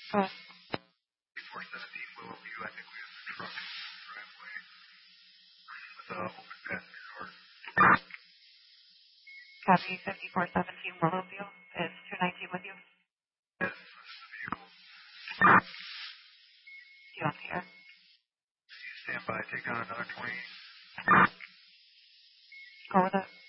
Go ahead. 417 Willowview, I think we have the truck in the driveway with the open passenger door. Copy 5417 Willowview. Is 219 with you? Yes, this is the vehicle. You on the air? You stand by, take down another 20. Go with it.